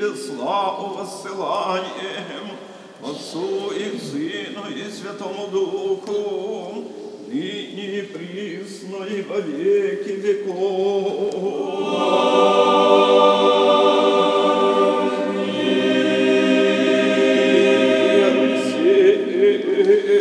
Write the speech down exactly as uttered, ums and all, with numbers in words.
Тебе славу воссылаем, Отцу и Сыну и Святому Духу, ныне и присно и во веки веков.